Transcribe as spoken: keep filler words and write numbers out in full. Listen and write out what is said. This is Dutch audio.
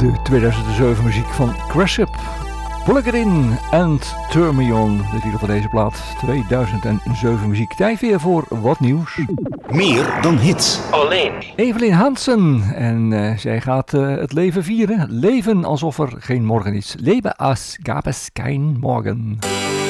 De tweeduizend zeven muziek van Crash Up, Plug It In en Turn Me On. De titel van deze plaat, tweeduizend zeven muziek. Tijd weer voor wat nieuws. Meer dan hits. Alleen. Evelyn Hansen. En uh, zij gaat uh, het leven vieren. Leven alsof er geen morgen is. Leven als gab es kein Morgen.